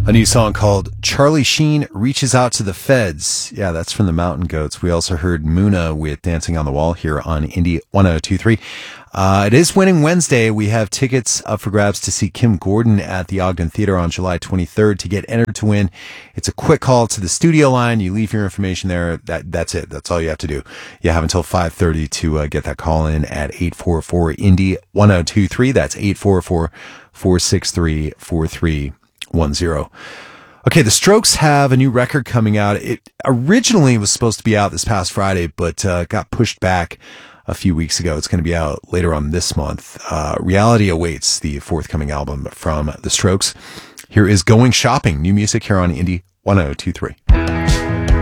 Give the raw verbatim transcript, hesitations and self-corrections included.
A new song called Charlie Sheen Reaches Out to the Feds. Yeah, that's from the Mountain Goats. We also heard Muna with Dancing on the Wall here on Indie one oh two point three. Uh, it is Winning Wednesday. We have tickets up for grabs to see Kim Gordon at the Ogden Theater on July twenty-third. To get entered to win, it's a quick call to the studio line. You leave your information there. That That's it. That's all you have to do. You have until five thirty to uh, get that call in at eight four four Indie one oh two three. That's eight four four, four six three, four three one zero. Okay, the Strokes have a new record coming out. It originally was supposed to be out this past Friday, but uh, got pushed back a few weeks ago. It's going to be out later on this month. Uh, Reality Awaits, the forthcoming album from the Strokes. Here is Going Shopping, new music here on Indie one oh two three.